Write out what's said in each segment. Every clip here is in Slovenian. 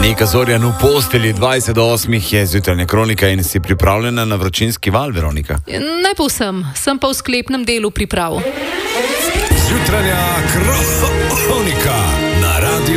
Nika Zorjan v posteli 20 do 8 je zjutranja kronika in si pripravljena na vročinski val, Veronika? Ne povsem, sem pa v sklepnem delu priprav. Zjutranja kronika na Radiu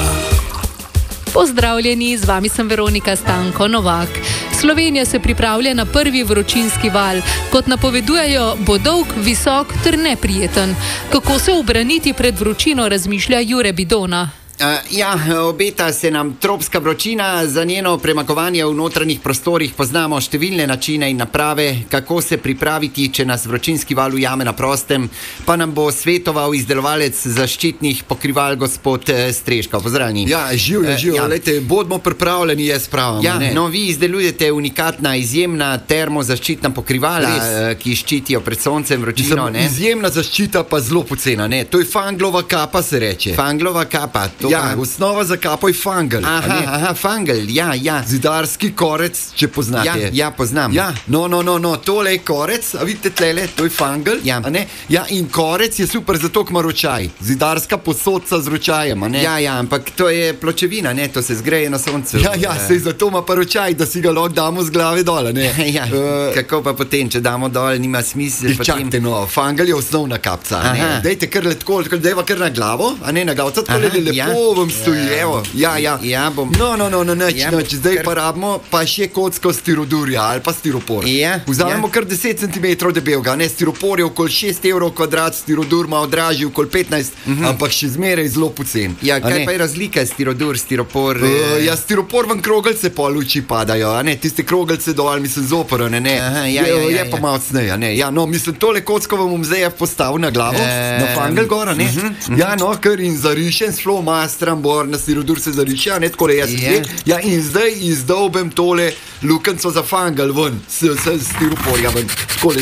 1. Pozdravljeni, z vami sem Veronika Stanko Novak. Slovenija se pripravlja na prvi vročinski val. Kot napovedujejo, bo dolg, visok ter neprijeten. Kako se ubraniti pred vročino, razmišlja Jure Bidona. Obeta se nam tropska vročina, za njeno premagovanje v notranjih prostorih poznamo številne načine in naprave, kako se pripraviti, če nas vročinski val ujame na prostem, pa nam bo svetoval izdelovalec zaščitnih pokrival gospod Streška. Pozdravljeni. Živijo, lejte, bodimo pripravljeni, jaz pravim. Vi izdelujete unikatna, izjemna termozaščitna pokrivala, ki ščitijo pred soncem vročino. Izjemna zaščita pa zelo pocena, ne? To je fanglova kapa, se reče. Fanglova kapa, osnova za kapo je fangel. Fangel, Zidarski korec, če poznate. Ja, poznam. Tole je korec, a vidite tlele, to je fangel. In korec je super zato, ko ima ročaj. Zidarska posodca z ročajem, a ne? Ampak to je pločevina, ne? To se zgreje na soncu. Sej zato ima pa ročaj, da si ga lahko damo z glave dole, ne? Kako pa potem, če damo dol, nima smisla. Čakajte, fangel je osnovna kapca, a ne? Dejte kar letko, dejva kar na glavo, a ne na glavo, tako lepo vam stoji, evo. Bom. Noč, zdaj pa rabimo pa še kocko stirodurja ali pa stiropor. Vzamemo kar 10 cm debelega, ne, stiropor je okoli 6 € kvadrat, stirodur ima odražji okoli 15, ampak še zmeraj zelo pocen. Kaj pa je razlika stirodur, stiropor? Stiropor vam krogelce po luči padajo, a ne, tiste krogelce dol, mislim, zoporane, ne. Je pa malo cnej, a ne. Mislim, tole kocko vam bom zdaj postavil na glavo, na fangel gor, a ne. Ker in zarišen flomastran na stirodur se zariše, ne, tako jaz in zdaj izdolbem tole lukenco za fangel ven, s stiroporja ven.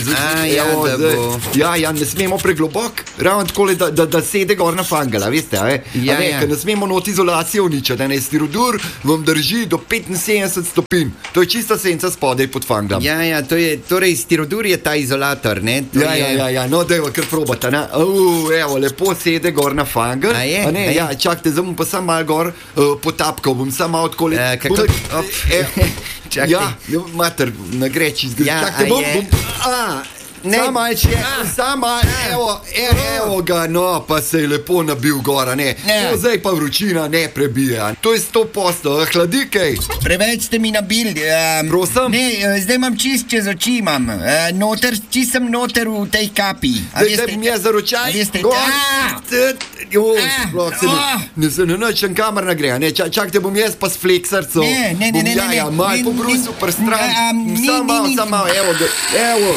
Ne smemo preglobok, ravno takole, da sede gor na fangela, veste, ker ne smemo not izolacijo uničati, ne, stirodur vam drži do 75 stopinj, to je čista senca spodaj pod fanglom. Torej stirodur je ta izolator, ne? Dajva kar probata, ne, evo, lepo sede gor na fangel, čakajte, zdaj bom pa sam malo gor potapkal, bom sam malo odkoli. Mater, na greči zgodi. Čakajte, bom. Evo ga, pa se je lepo nabil gora, ne. Zdaj pa vročina ne prebija. To je 100%, hladi kaj. Preveč ste mi nabili. Prosim? Ne, zdaj imam čist čez oči imam. Čist sem noter v tej kapi. Zdaj mi je za ročaj. Ne se ne načem kamar nagreja, ne. Čakajte, bom jaz pa s fleksarco. Ne. Mal po brusu prstran. Sam malo, evo.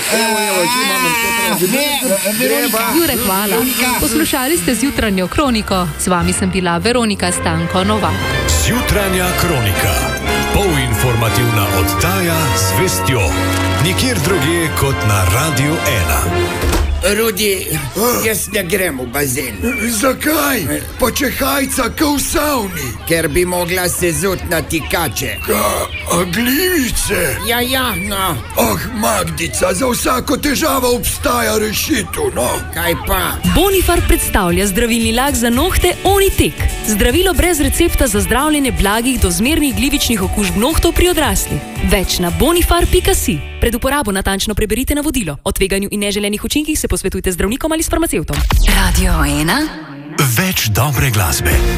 Jure, hvala. Poslušali ste zjutranjo kroniko. Z vami sem bila Veronika Stanko Novak. Zjutranja kronika. Polinformativna oddaja z vestjo. Nikjer drugje kot na Radiu 1. Rudi, jaz ne grem v bazen. Zakaj? Pa če hajca ka v savni. Ker bi mogla se zut na tikače. Glivice? No. Magdica, za vsako težavo obstaja rešitev, no. Kaj pa? Bonifar predstavlja zdravilni lak za nohte Onitek. Zdravilo brez recepta za zdravljenje blagih do zmernih glivičnih okužb nohtov pri odraslih. Več na bonifar.si. Pred uporabo natančno preberite navodilo. O tveganju in neželenih učinkih se posvetujte z zdravnikom ali s farmacevtom. Radio 1. Več dobre glasbe.